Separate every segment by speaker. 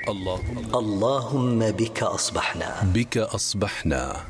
Speaker 1: اللهم بك أصبحنا.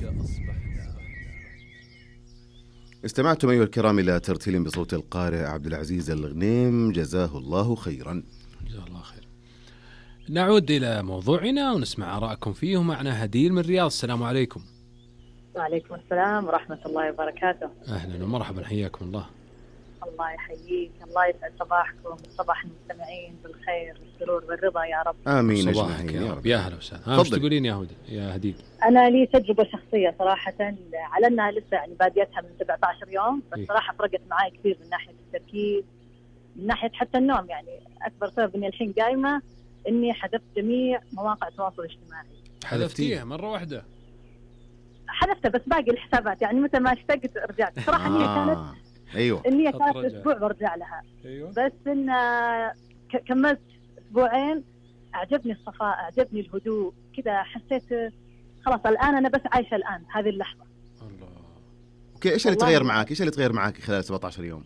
Speaker 2: استمعتم أيها الكرام إلى ترتيل بصوت القارئ عبد العزيز الغنيم، جزاه الله خيرا.
Speaker 3: جزاه الله خير. نعود إلى موضوعنا ونسمع آراءكم فيه. ومعنا هديل من الرياض. السلام عليكم.
Speaker 4: وعليكم السلام ورحمة الله وبركاته.
Speaker 3: أهلا ومرحبا، حياكم الله.
Speaker 4: الله يحييك، الله يسعد صباحكم، صباح المستمعين بالخير والسرور والرضا يا رب.
Speaker 2: آمين.
Speaker 3: صباحك يا رب. يا أهلا وسهلا. ايش تقولين يا هديل؟
Speaker 4: أنا لي تجربة شخصية صراحة، على أنها لسه يعني باديتها من 17 يوم، بس صراحة فرقت معي كثير من ناحية التركيز، من ناحية حتى النوم. يعني أكبر سبب إني الحين قايمة إني حذفت جميع مواقع التواصل الاجتماعي.
Speaker 3: حذفتيها مرة واحدة؟
Speaker 4: حذفتها بس باقي الحسابات، يعني متى ما اشتقت رجعت. صراحة النية كانت النية كانت أسبوع برجع لها. بس إن كملت أسبوعين، أعجبني الصفاء، أعجبني الهدوء كذا، حسيت خلاص الآن أنا بس عايشة الآن هذه اللحظة.
Speaker 3: الله.
Speaker 2: اوكي، ايش اللي تغير معاك؟ ايش اللي تغير معاك خلال 17 يوم؟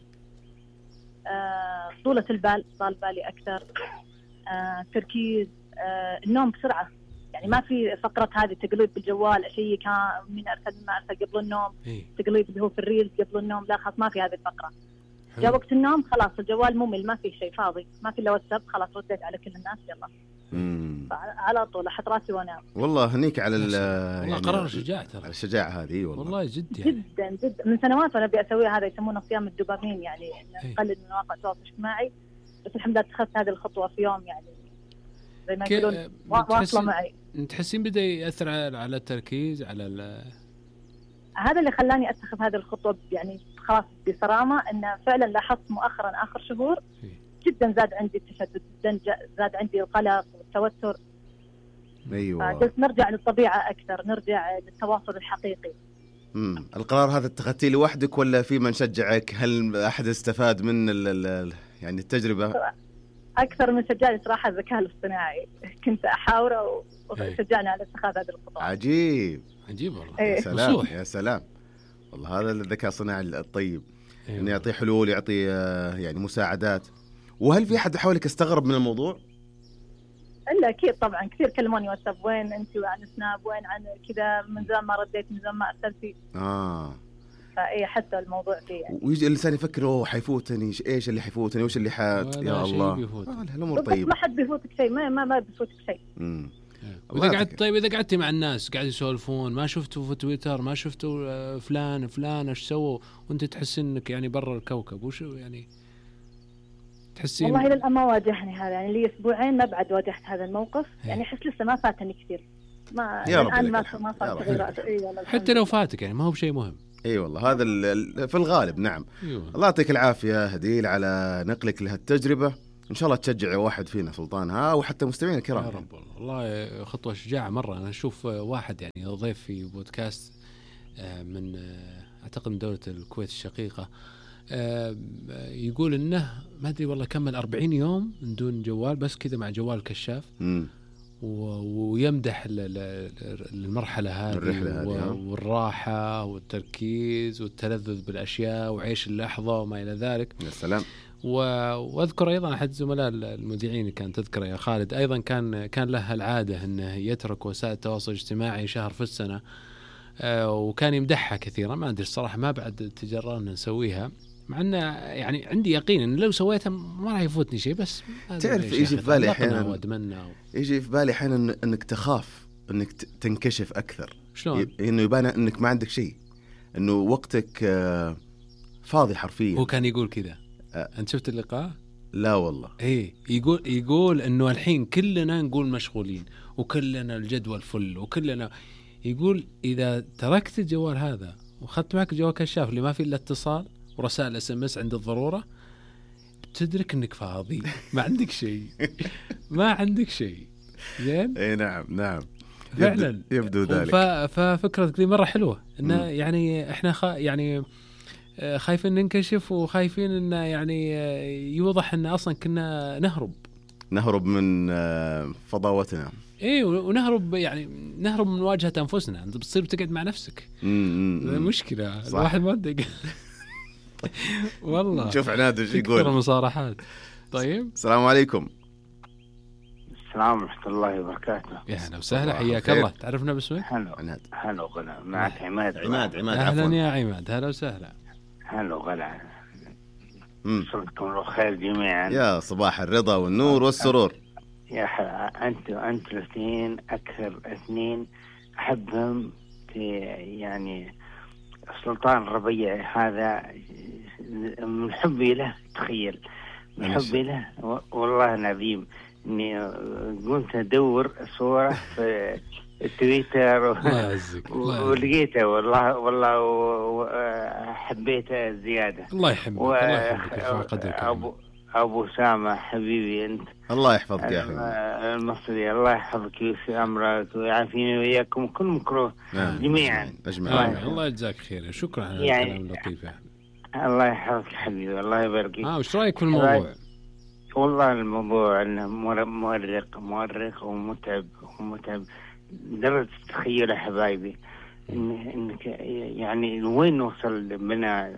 Speaker 4: طولة البال، طال بالي أكثر، تركيز، النوم بسرعة. يعني ما في فقرة هذه تقليب بالجوال، أشيء كان من أرسل ما أرسل قبل النوم، تقليب اللي هو في الريلز قبل النوم، لا خلاص ما في هذه الفقرة. جاء وقت النوم خلاص الجوال ممل، ما في شيء فاضي، ما في إلا واتساب، خلاص رديت على كل الناس يلا. على طول أحط راسي وأنام.
Speaker 2: والله هنيك على
Speaker 3: والله يعني قرار شجاع ترى.
Speaker 2: الشجاعة هذه والله
Speaker 3: جد يعني.
Speaker 4: جدا من سنوات وأنا أسويها. هذا يسمونه صيام الدوبامين، يعني نقلل من مواقع التواصل الاجتماعي. بس الحمد لله اتخذت هذه الخطوة في يوم، يعني زي ما يقولون واصلة معي.
Speaker 3: تحسين بدأ يأثر على التركيز على
Speaker 4: هذا اللي خلاني أتخذ هذه الخطوة، يعني خلاص بصرامة. أن فعلا لاحظت مؤخرا آخر شهور جدا زاد عندي التشتت، جدا زاد عندي القلق والتوتر.
Speaker 2: أيوة.
Speaker 4: بس نرجع للطبيعة أكثر، نرجع للتواصل الحقيقي.
Speaker 2: القرار هذا اتخذتيه لوحدك ولا في من شجعك؟ هل أحد استفاد من يعني التجربة؟
Speaker 4: أكثر من شجعني صراحة الذكاء الاصطناعي، كنت أحاوره وشجعني على اتخاذ هذه الخطوة.
Speaker 3: عجيب والله.
Speaker 2: يا سلام يا سلام، والله هذا الذكاء الصناعي الطيب. إنه يعطي حلول، يعطي يعني مساعدات. وهل في حد حولك استغرب من الموضوع؟
Speaker 4: إلا أكيد طبعا، كثير كلموني واتساب، وين أنت وعن سناب، وين عن كذا، من زمان ما رديت، من زمان ما أرسلتي. فأي حتى الموضوع فيه يعني.
Speaker 2: ويجي الإنسان يفكر حيفوتني إيش اللي حيفوتني، وإيش اللي يا الله. الأمور طيبة،
Speaker 4: ما حد بيفوتك شيء، ما بيفوتك شيء.
Speaker 3: إذا قعدتي مع الناس قاعد يسولفون، ما شفتوا في تويتر، ما شفتوا فلان إيش سووا، وأنت تحس إنك يعني برا الكوكب، وشو يعني تحسين؟
Speaker 4: والله إلى الآن ما واجهني هذا، يعني لي أسبوعين ما بعد واجهت هذا الموقف. يعني أحس لسه ما فاتني كثير، ما الآن ما صار تغيرات.
Speaker 3: حتى لو فاتك يعني ما هو بشيء مهم.
Speaker 2: والله هذا في الغالب. نعم. الله يعطيك العافية هديل على نقلك لهالتجربة. إن شاء الله تشجع واحد فينا سلطانها وحتى مستمعين الكرام.
Speaker 3: يا رب والله خطوة شجاعة مرة. أنا أشوف واحد يعني ضيف في بودكاست من أعتقد من دولة الكويت الشقيقة، يقول إنه ما أدري والله كمل 40 يوم من دون جوال، بس كذا مع جوال كشاف. ويمدح المرحلة هذه والراحة والتركيز والتلذذ بالأشياء وعيش اللحظة وما إلى ذلك.
Speaker 2: يا سلام.
Speaker 3: وأذكر أيضا أحد زملاء المذيعين كان تذكره يا خالد، أيضا كان له العادة أنه يترك وسائل التواصل الاجتماعي شهر في السنة، وكان يمدحها كثيرا. ما أدري الصراحة، ما بعد تجربنا نسويها، مع أنه يعني عندي يقين أن لو سويتها ما راح يفوتني شيء. بس
Speaker 2: تعرف يجي في بالي أحيانا، يجي في بالي أحيانا أنك تخاف أنك تنكشف أكثر.
Speaker 3: شلون؟
Speaker 2: إنه يبان أنك ما عندك شيء، إنه وقتك فاضي حرفيا.
Speaker 3: هو كان يقول كذا. أنت شفت اللقاء؟
Speaker 2: لا والله.
Speaker 3: يقول إنه الحين كلنا نقول مشغولين، وكلنا الجدول فل، وكلنا يقول إذا تركت الجوال هذا وخدت معك جوال كشاف اللي ما فيه إلا اتصال ورسائل SMS عند الضرورة، تدرك إنك فاضي، ما عندك شيء. ما عندك شيء. زين.
Speaker 2: نعم
Speaker 3: فعلا
Speaker 2: يبدو ذلك.
Speaker 3: ففكرتك دي مرة حلوة، إنه يعني إحنا يعني خايفين ننكشف، وخايفين إنه يعني يوضح إن أصلا كنا نهرب من
Speaker 2: فضاوتنا.
Speaker 3: ونهرب من مواجهة أنفسنا. أنت بتصير بتقعد مع نفسك. مشكلة. الواحد ما يدق. والله
Speaker 2: شوف عناد وش يقول.
Speaker 3: مصارحات. طيب،
Speaker 2: السلام عليكم.
Speaker 1: السلام ورحمة الله وبركاته.
Speaker 3: يا هلا وسهلا، حياك الله. تعرفنا باسمك؟
Speaker 1: هلا وغلا، معك عماد.
Speaker 3: أهلا يا عماد، هلا وسهلا.
Speaker 1: هلا وغلا، صبحكم الله خير جميعا.
Speaker 2: يا صباح الرضا والنور والسرور.
Speaker 1: يا أنت الاثنين أكثر اثنين أحبهم يعني سلطان الربيع هذا من حبي له، تخيل من حبي له والله العظيم إني قلت أدور صورة في التويتر ولقيته والله حبيته زيادة.
Speaker 3: الله يحبك.
Speaker 1: أبو سامة حبيبي أنت،
Speaker 2: الله يحفظك يا حبيبي
Speaker 1: المصري، الله يحفظك ويوفي أمرك ويعافيني وياكم كل مكروه جميعا.
Speaker 3: الله يجزاك خير، شكرا على الكلام اللطيف يا حبيبي.
Speaker 1: الله يحفظك حبيبي، الله يبارك فيك.
Speaker 3: وش رأيك في الموضوع؟
Speaker 1: والله الموضوع انه مؤرق ومتعب درجة تخيل يا حبايبي انك يعني وين نوصل بنا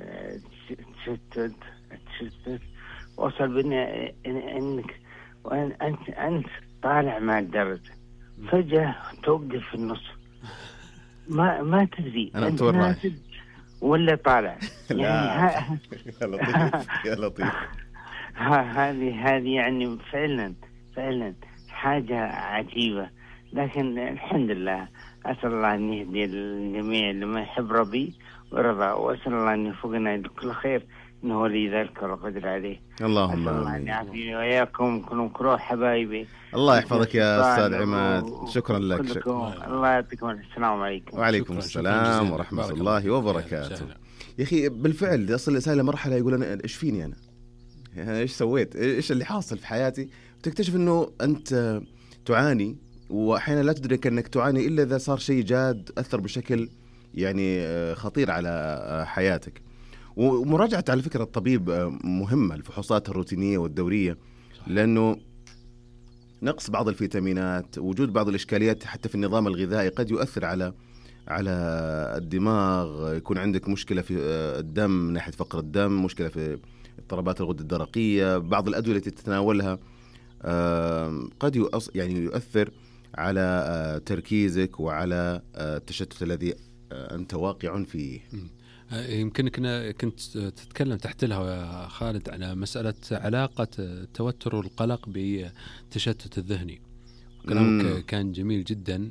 Speaker 1: تشتت وصل بنا انك انت طالع مع الدرجة فجأة توقف في النص، ما تدري انت نازل ولا طالع. يعني
Speaker 2: يا لطيف
Speaker 1: هذه يعني فعلا حاجة عجيبة، لكن الحمد لله. أسأل الله أن يهدي الجميع لما يحب ربي ورضا، وأسأل الله أن يوفقنا لكل خير إنه ولي ذلك والقدر عليه.
Speaker 2: اللهم
Speaker 1: أسأل الله أن يعافيني وإياكم كلهم كروه حبايبي.
Speaker 2: الله يحفظك يا أستاذ عماد، شكرا لك.
Speaker 1: الله يعطيكم السلام عليكم.
Speaker 2: وعليكم السلام ورحمة الله وبركاته. يا أخي بالفعل يصل الإنسان لمرحلة يقول أنا إيش فيني أنا ايش سويت، ايش اللي حاصل في حياتي، وتكتشف انه انت تعاني، واحيانا لا تدرك انك تعاني الا اذا صار شيء جاد اثر بشكل يعني خطير على حياتك. ومراجعه على فكره الطبيب مهمه، الفحوصات الروتينيه والدوريه، لانه نقص بعض الفيتامينات، وجود بعض الاشكاليات حتى في النظام الغذائي قد يؤثر على الدماغ، يكون عندك مشكله في الدم من ناحيه فقر الدم، مشكله في اضطرابات الغدة الدرقية، بعض الأدوية التي تتناولها قد يعني يؤثر على تركيزك وعلى التشتت الذي أنت واقع فيه.
Speaker 3: يمكنك كنت تتكلم تحت لها يا خالد على مسألة علاقة التوتر والقلق بالتشتت الذهني. كلامك كان جميل جدا،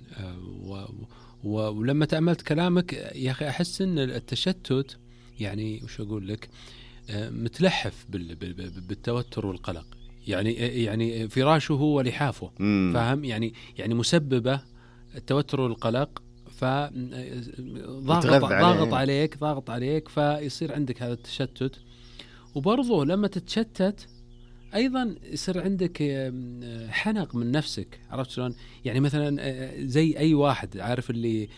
Speaker 3: ولما تأملت كلامك يا أخي أحس أن التشتت يعني وش أقول لك متلحف بالتوتر والقلق، يعني فراشه هو لحافه، فاهم؟ يعني مسببه التوتر والقلق، ضاغط عليك فيصير عندك هذا التشتت. وبرضه لما تتشتت ايضا يصير عندك حنق من نفسك، عرفت شلون؟ يعني مثلا زي اي واحد عارف اللي